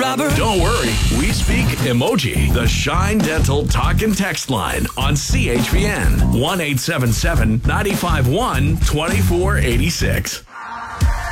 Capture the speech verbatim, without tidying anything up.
Robert. Don't worry, we speak emoji. The Shine Dental talk and text line on C H P N one eight seven seven, nine five one, two four eight six.